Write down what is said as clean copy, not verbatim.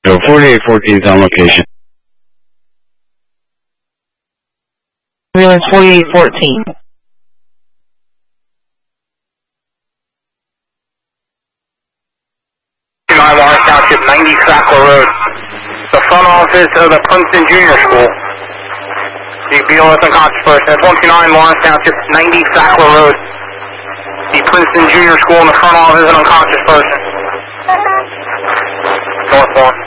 So 4814 is on location. Ambulance 4814. Lawrence Township, 90 Sackler Road. The front office of the Princeton Junior School. The BLS unconscious person. That's 129 Lawrence Township, 90 Sackler Road. The Princeton Junior School in the front office of an unconscious person. North 1.